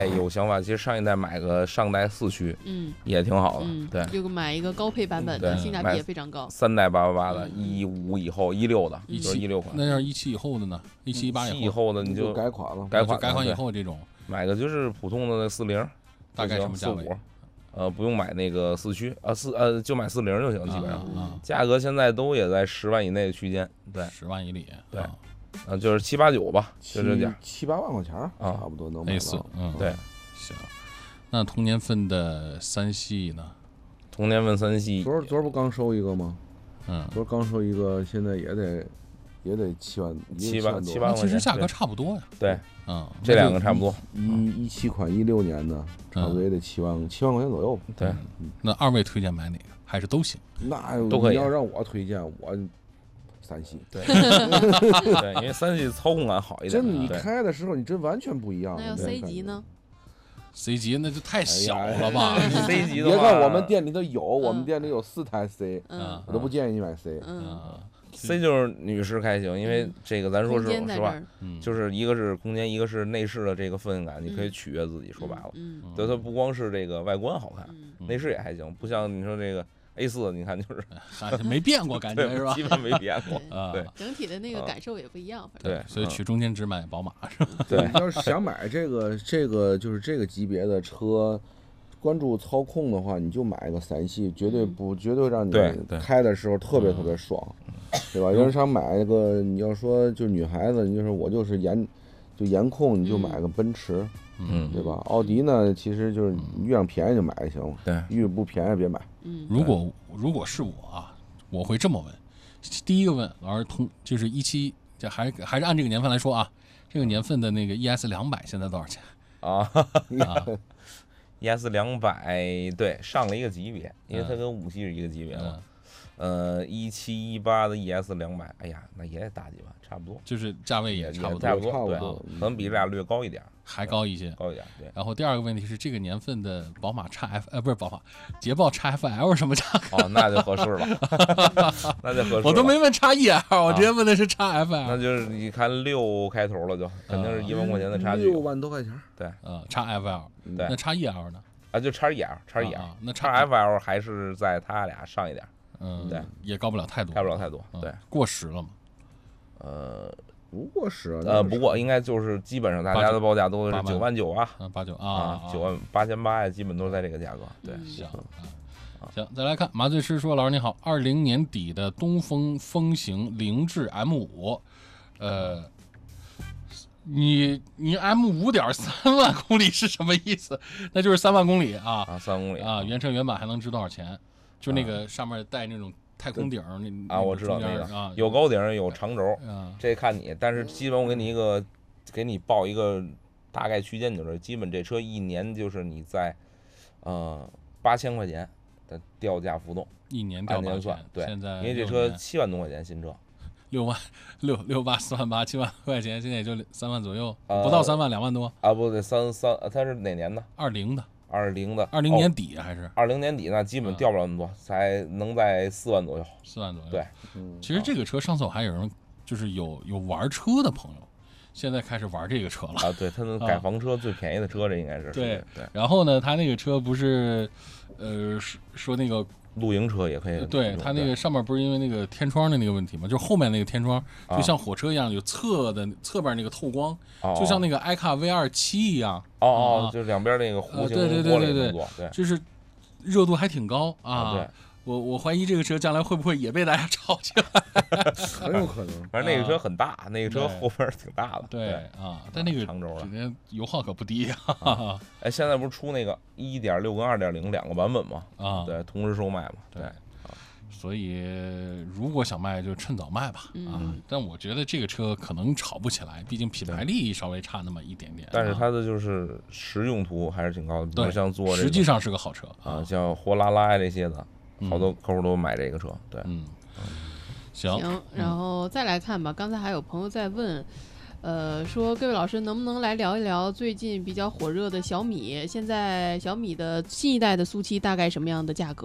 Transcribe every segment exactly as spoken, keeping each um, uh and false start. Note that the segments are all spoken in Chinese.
哎，有想法，其实上一代买个上代四驱， 嗯， 也挺好的， 嗯， 对， 就买一个高配版本的，性价比也非常高。 三代八八八的， 嗯一五以后一六的， 嗯就是一六款。 那要是一七以后的呢？一七一八以后的你就改款了， 改款改款以后这种， 买个就是普通的四零， 大概什么价位？ 呃，不用买那个四驱啊，四呃就买四零就行，基本上， 啊， 价格现在都也在十万以内的区间，对， 十万以里， 对。啊，就是七八九吧，就这点， 七八万块钱啊，差不多能买到。嗯， 对， 行。那同年份的三系呢？ 同年份三系， 昨儿昨儿不刚收一个吗？ 嗯， 昨儿刚收一个，现在也得也得七万， 七万七万块钱， 其实价格差不多呀。 对， 嗯， 这两个差不多。 一一七款一六年的，差不多也得七万七万块钱左右。 对， 那二位推荐买哪个？还是都行？ 那都可以。 你要让我推荐，我。三系， 对，对，因为三系操控感好一点。 真的，你开的时候你真完全不一样。 那要 C 级呢 ？C 级那就太小了吧 ？C 级的别看我们店里头有，我们店里有四台 C， 嗯， 我都不建议你买 C。 嗯 ，C 就是女士开行，因为这个咱说是实话，就是一个是空间，一个是内饰的这个氛围感，你可以取悦自己。说白了，就它不光是这个外观好看，内饰也还行，不像你说这个。A 四，你看就是没变过，感觉是吧？ 基本没变过啊。对， 整体的那个感受也不一样。 对， 所以取中间值买宝马是吧？ 对， 要是想买这个这个就是这个级别的车，关注操控的话，你就买个三系，绝对不绝对让你开的时候特别特别爽，对吧？要是想买一个，你要说就女孩子，你就说我就是颜就颜控，你就买个奔驰。 嗯， 对吧？奥迪呢，其实就是遇上便宜就买就行了。 对， 遇不便宜别买。 嗯， 如果如果是我啊，我会这么问：第一个问老师同就是一七，这还还是按这个年份来说啊，这个年份的那个 E S 两百现在多少钱啊？ 啊 ，E S 两百对上了一个级别，因为它跟五系是一个级别嘛。 嗯呃，一七一八的 E S 两百，哎呀，那也得大几万，差不多， 就是价位也差不多， 差不多，对，可能比这俩略高一点， 还高一些， 高一点。对。 然后第二个问题是，这个年份的宝马 X F， 呃，不是宝马，捷豹 X F L 什么价格？ 哦，那就合适了，那就合适。 我都没问 X E L， 我直接问的是 X F L。 那就是你看六开头了，就肯定是一万块钱的差距， 六万多块钱。 对， 呃 ，X F L， 对， 那 X E L 呢？ 啊，就 X E L，X E L， 那 X F L 还是在他俩上一点。 嗯， 对， 也高不了太多， 高不了太多，对， 过时了吗？ 呃， 不过时， 呃，不过应该就是基本上大家的报价都是九万九啊， 八九啊，九万八千八呀，基本都是在这个价格。对， 行啊，行，再来看麻醉师说，老师你好，二零年底的东风风行凌志 M 五，呃，你你 M 五点三万公里是什么意思？那就是三万公里啊， 啊，三公里啊，原车原版还能值多少钱？就那个上面带那种太空顶那啊，我知道那个啊， 有高顶有长轴， 啊， 这看你。但是基本我给你一个，给你报一个大概区间，就是基本这车一年就是你在，呃，八千块钱的掉价浮动， 一年掉按年算，对， 现在因为这车七万多块钱新车， 六万六六八四万八七万块钱，现在也就三万左右，不到三万两万多啊，不对，三三，它是哪年的？ 二零的。 二零的， 二零年底还是二零年底呢？基本掉不了那么多，才能在四万左右。 四万左右。 对， 其实这个车上次我还有人就是有有玩车的朋友，现在开始玩这个车了啊。对，他能改房车最便宜的车，这应该是。 对对。 然后呢，他那个车不是，呃，说那个。 露营车也可以， 对它那个上面不是因为那个天窗的那个问题吗？就是后面那个天窗就像火车一样，有侧的侧边那个透光，就像那个 i 卡 V 二七一样。 哦哦，就两边那个弧形玻璃对对对对， 就是热度还挺高啊。 对， 我我怀疑这个车将来会不会也被大家炒起来， 很有可能。 反正那个车很大，那个车后边挺大的。 对啊，但那个长轴了， 油耗可不低啊。哎，现在不是出那个一点六跟二点零两个版本吗？ 啊， 对，同时售卖嘛。 对。所以，如果想卖，就趁早卖吧。啊，但我觉得这个车可能炒不起来，毕竟品牌力稍微差那么一点点。 但是它的就是实用途还是挺高的，比如像做实际上是个好车啊，像货拉拉呀这些的，好多客户都买这个车。对， 嗯，行行，然后再来看吧。刚才还有朋友在问。呃，说各位老师能不能来聊一聊最近比较火热的小米？现在小米的新一代的苏七大概什么样的价格？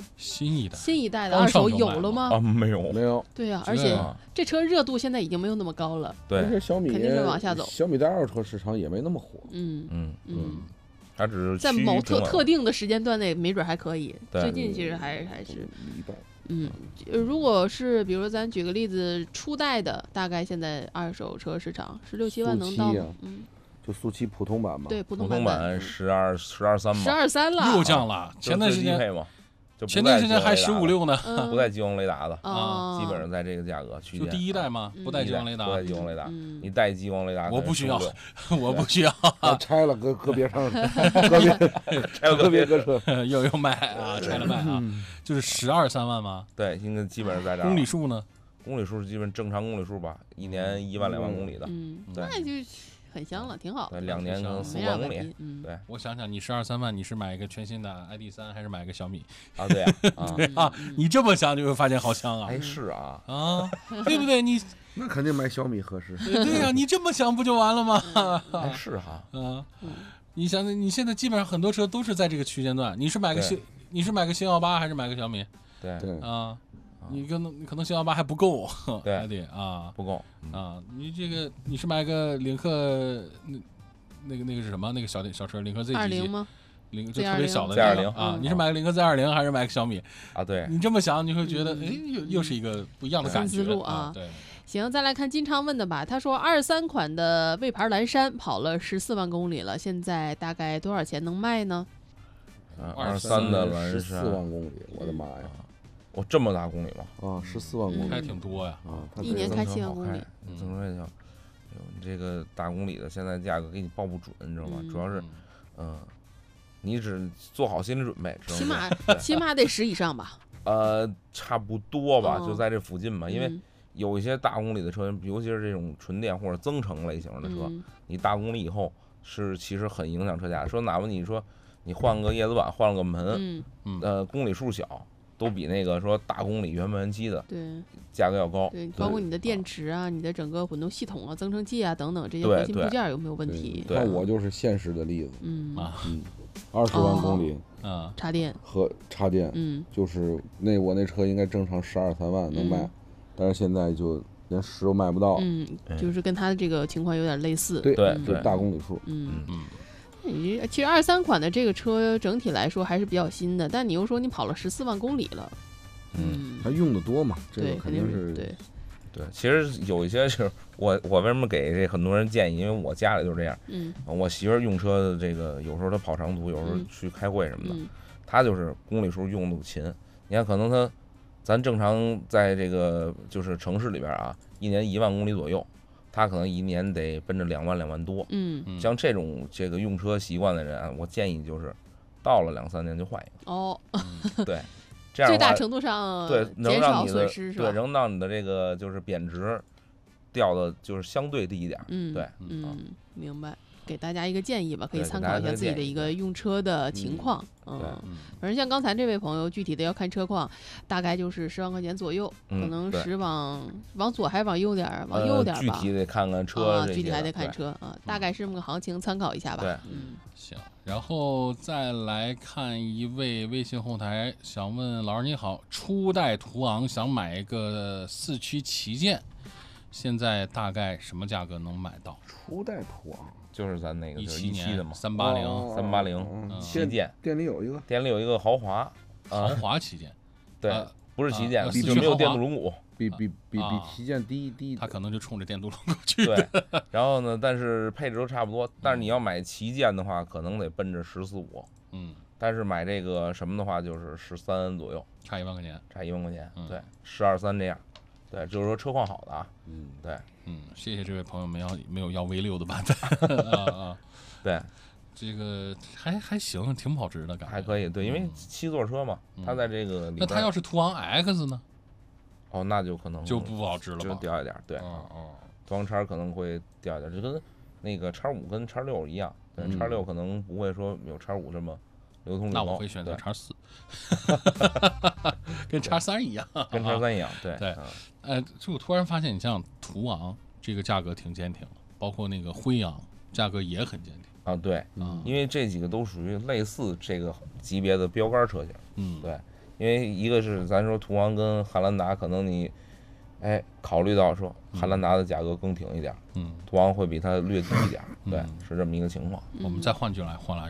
新一代， 新一代的二手有了吗？ 啊，没有， 没有。 对呀、啊，而且这车热度现在已经没有那么高了。 对， 而且小米肯定是往下走。 小米在二手车市场也没那么火。 嗯嗯嗯， 它只是在某特特定的时间段内，没准还可以。最近其实还还是一半。 嗯，如果是比如咱举个例子，初代的大概现在二手车市场十六七万能到吗？嗯。 就速七普通版嘛， 对，普通版版十二十二三嘛， 十二三了， 又降了。前段时间嘛， 前段时间还十五六呢， 不带激光雷达的啊， 基本上在这个价格区间。 就第一代嘛，不带激光雷达， 不带激光雷达，你带激光雷达， 我不需要，我不需要， 拆了搁搁别上，搁别拆了搁别搁车， 又又卖啊，拆了卖啊，就是十二三万吗？ 对，应该基本上在这儿。 公里数呢？ 公里数基本正常公里数吧，一年一万两万公里的， 嗯， 对， 那就。很香了，挺好。 对，两年可能四万公里。 嗯， 对。 我想想，你十二三万，你是买一个全新的 I D 三，还是买个小米？ 啊，对啊， 对啊，你这么想就会发现好香啊！ 哎，是啊， 啊，对不对？你那肯定买小米合适。 对呀，你这么想不就完了吗？ 哎，是哈。 啊，你想，你现在基本上很多车都是在这个区间段。你是买个星，你是买个星耀八，还是买个小米？ 对对啊。你可能你可能星耀八还不够， 对， 还得啊不够啊！你这个你是买个领克那那个那个是什么？那个小小车领克 Z 二零吗？ 领就特别小的 Z 二零啊！你是买个领克 Z 二零还是买个小米啊？对， 你这么想你会觉得哎，又又是一个不一样的感觉。 思路啊， 对。 行，再来看金昌问的吧。他说二三款的魏牌蓝山跑了十四万公里了，现在大概多少钱能卖呢？ 二三的蓝山十四万公里，我的妈呀！ 我这么大公里吗？ 啊，十四万公里， 还挺多呀！ 啊， 一年开七万公里， 增程率强。你这个大公里的现在价格给你报不准，你知道吗？主要是，嗯，你只做好心理准备， 起码起码得十以上吧？ 呃，差不多吧，就在这附近嘛。因为有一些大公里的车，尤其是这种纯电或者增程类型的车，你大公里以后是其实很影响车价。说哪怕你说你换个叶子板，换了个门，呃，公里数小。都比那个说大公里原本原漆的对价格要高， 对，包括你的电池啊、你的整个混动系统啊、增程器啊等等这些核心部件有没有问题？ 那我就是现实的例子， 嗯啊， 嗯，二十万公里啊， 插电和插电， 嗯， 就是那我那车应该正常十二三万能卖，但是现在就连十都卖不到， 嗯，就是跟它的这个情况有点类似， 对对对，大公里数， 嗯嗯。你其实二三款的这个车整体来说还是比较新的，但你又说你跑了十四万公里了，嗯， 它用的多嘛，这个肯定是对对。其实有一些就是我我为什么给这很多人建议，因为我家里就是这样， 嗯， 我媳妇儿用车的这个有时候她跑长途，有时候去开会什么的，她就是公里数用的勤。你看，可能她咱正常在这个就是城市里边啊，一年一万公里左右。他可能一年得奔着两万两万多， 嗯， 像这种这个用车习惯的人啊，我建议就是到了两三年就换一个。哦， 对，这样最大程度上对减少损失是吧？ 对，能让你的这个就是贬值掉的就是相对低一点。 嗯， 对， 嗯，明白。给大家一个建议吧，可以参考一下自己的一个用车的情况。嗯，反正像刚才这位朋友，具体的要看车况，大概就是十万块钱左右，可能是往往左还是往右点儿，往右点吧。 具体得看看车， 具体还得看车啊，大概是这么个行情，参考一下吧。 对， 嗯， 行。然后再来看一位微信后台，想问老师你好，初代途昂想买一个四驱旗舰，现在大概什么价格能买到？ 初代途昂。 就是咱那个一七年的嘛， 三八零， 三八零旗舰， 店里有一个， 店里有一个豪华， 豪华旗舰， 对，不是旗舰， 比没有电镀轮毂， 比比比比旗舰低低， 它可能就冲着电镀轮毂去。 对，然后呢，但是配置都差不多，但是你要买旗舰的话，可能得奔着十四五， 嗯， 但是买这个什么的话，就是十三左右， 差一万块钱， 差一万块钱，对，十二三这样。对，就是说车况好的啊， 嗯， 对， 嗯，谢谢这位朋友没要没有要 V 六的版本啊啊， 对， 这个还还行，挺保值的感觉， 还可以，对，因为七座车嘛，它在这个里那它要是途昂 X 呢？ 哦，那就可能就不保值了， 就掉一点，对， 哦哦， 途昂叉可能会掉一点，就跟那个叉五跟叉六一样，对，叉六可能不会说有叉五这么流通率高， 那我会选择叉四，跟叉三一样， 跟叉三一样，对对。呃，就我突然发现，你像途昂这个价格挺坚挺了，包括那个辉昂价格也很坚挺啊。对， 嗯， 因为这几个都属于类似这个级别的标杆车型， 嗯， 对， 因为一个是咱说途昂跟汉兰达，可能你，哎，考虑到说汉兰达的价格更挺一点， 嗯， 途昂会比它略低一点，对，是这么一个情况。 我们再换句来话来